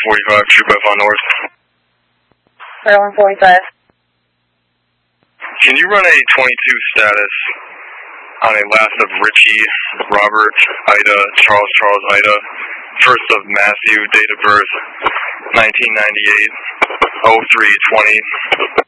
145, Troop F on North. Air 145. Can you run a 22 status on a last of Richie, Robert, Ida, Charles, Ida, first of Matthew, date of birth 1998, 0320.